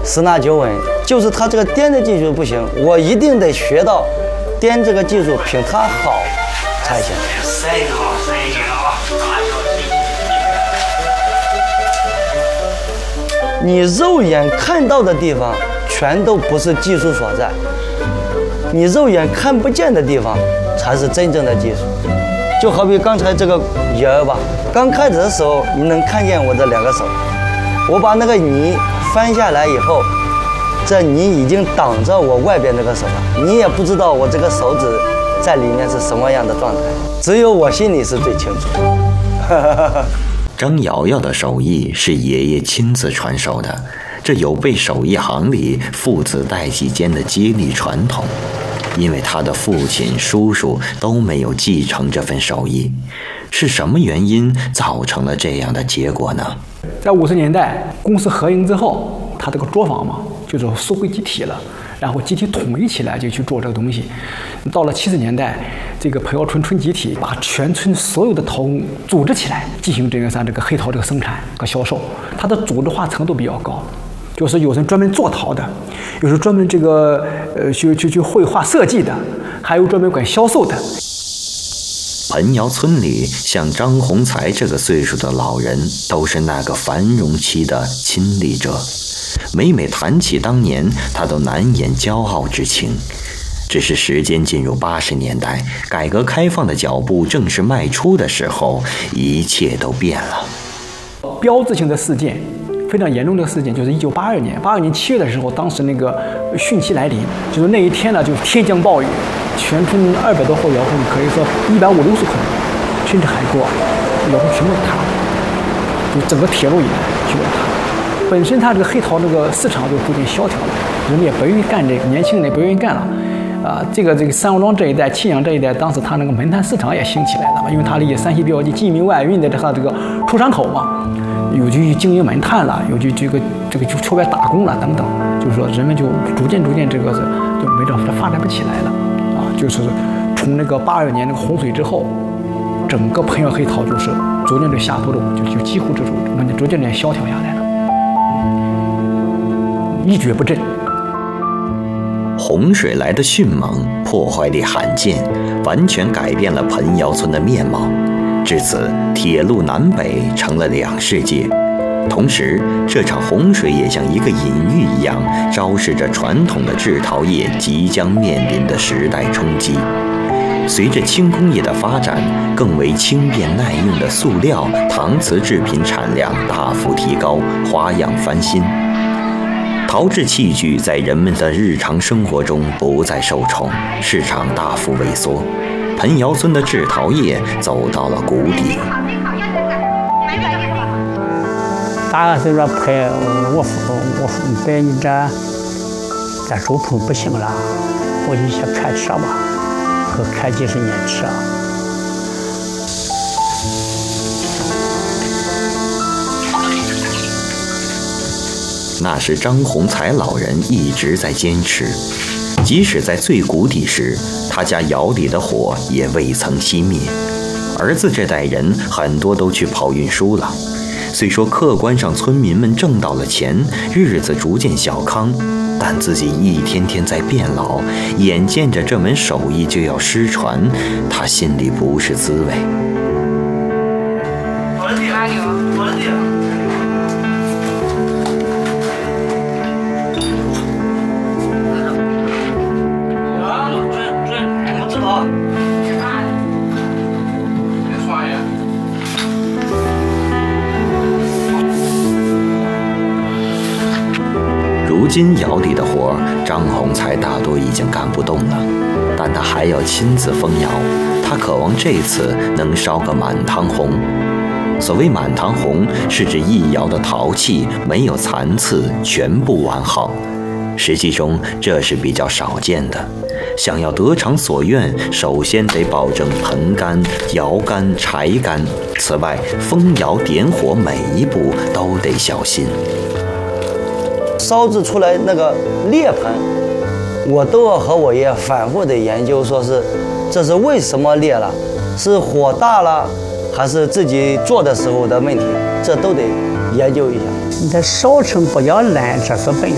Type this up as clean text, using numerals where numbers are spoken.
十拿九稳。就是他这个颠的技术不行，我一定得学到颠这个技术比他好才行。你肉眼看到的地方全都不是技术所在，你肉眼看不见的地方才是真正的技术。就好比刚才这个泥儿吧，刚开始的时候你能看见我这两个手，我把那个泥翻下来以后，这泥已经挡着我外边这个手了，你也不知道我这个手指在里面是什么样的状态，只有我心里是最清楚。 张瑶瑶的手艺是爷爷亲自传授的，这有悖手艺行里父子代际间的接力传统。因为他的父亲、叔叔都没有继承这份手艺，是什么原因造成了这样的结果呢？ 在50年代公司合营之后，他这个作坊嘛，就是收回集体了，然后集体统一起来就去做这个东西。到了70年代，这个彭窑村村集体把全村所有的陶工组织起来，进行这个黑陶这个生产和销售，它的组织化程度比较高。就是有人专门做陶的，有人专门这个去绘画设计的，还有专门管销售的。 彭窑村里像张宏才这个岁数的老人，都是那个繁荣期的亲历者。每谈起当年，他都难掩骄傲之情。只是时间进入80年代，改革开放的脚步正式迈出的时候，一切都变了。 标志性的事件，非常严重的事件，就是1982年7月的时候，当时那个汛期来临，就是那一天呢，就是天降暴雨，全村200多户窑户，可以说150-160户，甚至还多，窑户全部塌了，就整个铁路以来全部塌了。本身它这个黑陶这个市场就逐渐萧条了，人们也不愿意干这个，年轻人也不愿意干了。这个三王庄这一带、沁阳这一带，当时它那个煤炭市场也兴起来了嘛，因为它离山西标记、晋民外运的它这个出山口嘛。有去经营煤炭了，有去这个去出外打工了等等，就是说人们就逐渐这个就没这发展不起来了啊，就是从那个82年那个洪水之后，整个彭窑黑陶就是逐渐的下坡路，就几乎就是逐渐萧条下来了，一蹶不振。 洪水来的迅猛，破坏力罕见，完全改变了彭窑村的面貌。至此，铁路南北成了2世界。同时，这场洪水也像一个隐喻一样，昭示着传统的制陶业即将面临的时代冲击。随着轻工业的发展，更为轻便耐用的塑料、搪瓷制品产量大幅提高，花样翻新。陶制器具在人们的日常生活中不再受宠，市场大幅萎缩。彭窑村的制陶业走到了谷底。 大概是说我别人这手碰不行了，我就想开车吧，和开几十年车。 那是张宏才老人一直在坚持，即使在最谷底时，他家窑里的火也未曾熄灭。儿子这代人很多都去跑运输了。虽说客观上村民们挣到了钱，日子逐渐小康，但自己一天天在变老，眼见着这门手艺就要失传，他心里不是滋味。如今窑里的活，张宏才大多已经干不动了，但他还要亲自封窑。他渴望这次能烧个满堂红。所谓满堂红，是指一窑的陶器没有残次，全部完好。实际中这是比较少见的。想要得偿所愿，首先得保证盆干、窑干、柴干。此外，封窑点火每一步都得小心。 烧制出来那个裂盆，我都要和我爷反复的研究，说是这是为什么裂了，是火大了，还是自己做的时候的问题，这都得研究一下。 你的烧成不要烂，这是本